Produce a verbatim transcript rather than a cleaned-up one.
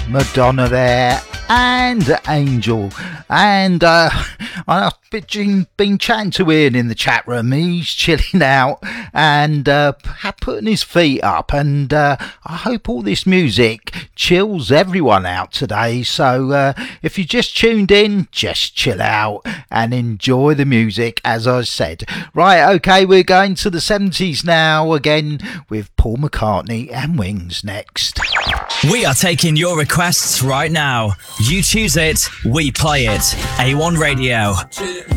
Madonna there, and Angel. And uh, I've been, been chatting to Ian in the chat room. He's chilling out and uh, putting his feet up. And uh, I hope all this music chills everyone out today. So uh, if you just tuned in, just chill out and enjoy the music, as I said. Right, okay, we're going to the seventies now again with Paul McCartney and Wings next. We are taking your requests right now. You choose it, we play it. A one Radio.